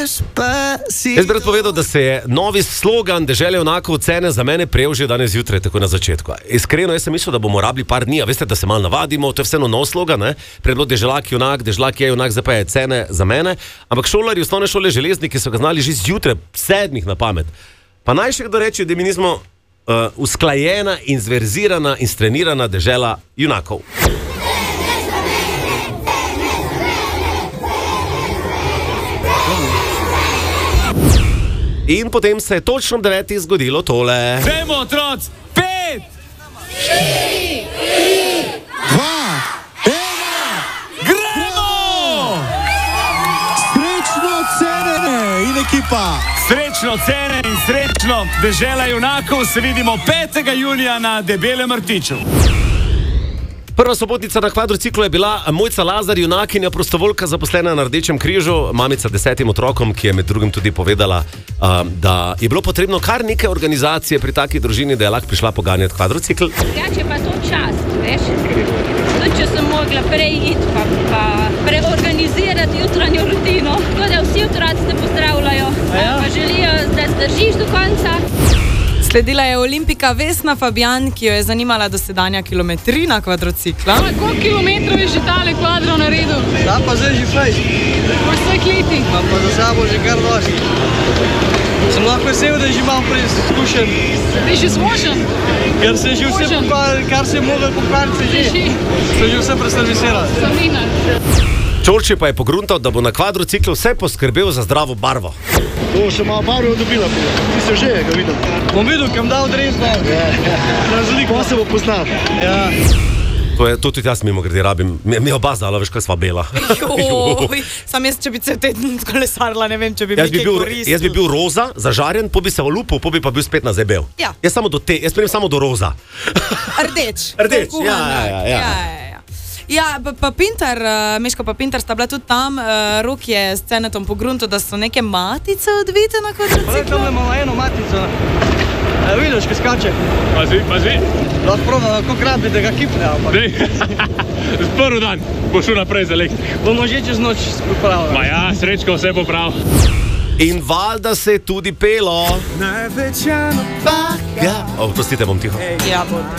Jaz bi rad povedal, da se je novi slogan Dežele junakov cene za mene prejel že danes zjutraj, tako na začetku. Iskreno, jaz sem mislil, da bomo rabili par dni, a veste, da se malo navadimo, to je vseeno nov slogan, ne? Predlo Deželak junak, Deželak je junak, zdaj pa je cene za mene. Ampak šolarji osnovne šole Železniki so ga znali že zjutraj, 7 na pamet. Pa naj še kdo reče, da mi nismo usklajena in zverzirana in strenirana dežela junakov. In potem se je točno ob 9 zgodilo tole. Dajmo, otroci, 5, 4, 3, 2, 1, gremo! Srečno Cene in ekipa! Srečno Cene in srečno Dežela junakov se vidimo 5. junija na Debelem rtiču. Prva sobotnica na kvadrociklu je bila Mojca Lazar, junakinja prostovoljka zaposlena na Rdečem križu, mamica 10 otrokom, ki je med drugim tudi povedala, da je bilo potrebno kar nekaj organizacije pri taki družini, da je lahko prišla poganjati kvadrocikl. Drugače pa to čast, veš? Tudi če sem mogla prej iti pa preorganizirati jutranjo rutino. Tako da vsi otroci te pozdravljajo, pa želijo, da zdržiš do konca. Sledila je olimpika Vesna Fabjan, ki jo je zanimala dosedanja kilometrina kvadrocikla. Koliko kilometrov je že tale kvadro naredil? Da pa zdaj že fej. Po vseh letih. Pa za sabo že kar dosti. Sem lahko vesel, da je že malo preizkušen. Ti že zmožen? Ker sem že vse pokvaril, kar se je mogel pokvariti, sem že vse preservisiral. Samina. Čorči pa je pogruntal, da bo na kvadrociklu vse poskrbel za zdravo barvo. To še malo barvo dobila, ti se že ga videl. Bom videl, kam dal dres, da razliko. Pa se bo poznal. Ja. To tudi jaz mimo grede rabim. Mi oba zdala, veš, kaj sva bela. Sam jaz, če bi se teden kolesarila, ne vem, če bi nekaj koristil. Jaz bi bil roza, zažarjen, po bi se olupil, po bi pa bil spet nazaj bel. Ja. Jaz pridem samo do roza. Rdeč. Rdeč, ja. Ja, pa Pintar, Meško pa Pintar sta bila tudi tam, Rok je s Cenetom pogrunto, da so neke matice odvite na kvadrociklu. Pa tam imamo eno matico. Vidiš, kaj skače? Pazi. Lahko proba, kako rabi, da ga kipne. Prvi dan bo šel naprej za elektriko. Bomo že čez noč popravili. Ma ja, Srečko vse poprav. In valjda se je tudi pelo. Največja napaka. Oprostite, bom tiho. Ja, bo.